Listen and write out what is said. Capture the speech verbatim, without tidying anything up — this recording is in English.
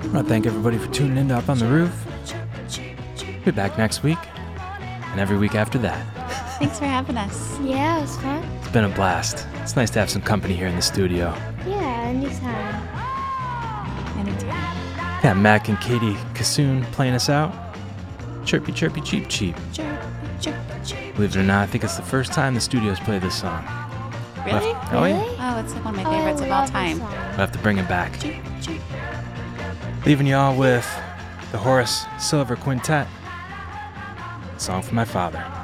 I want to thank everybody for tuning in to Up on the Roof. Be back next week and every week after that. Thanks for having us. Yeah, it was fun. It's been a blast. It's nice to have some company here in the studio. Yeah, anytime. Anytime. Yeah, Mac and Katie Kassoon playing us out. Chirpy, chirpy, cheep, cheep. Chirp, chirp, chirp. Believe it or not, I think it's the first time the studio's played this song. Really? We'll have- oh, yeah. Really? Oh, it's like one of my Oh, I favorites of all love this time. song. We'll have to bring it back. Chirp, chirp. Leaving y'all with the Horace Silver Quintet. Song for my father.